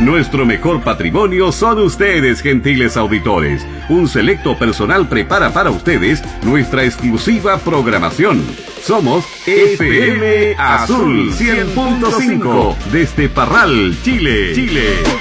Nuestro mejor patrimonio son ustedes, gentiles auditores. Un selecto personal prepara para ustedes nuestra exclusiva programación. Somos FM Azul 100.5 desde Parral, Chile.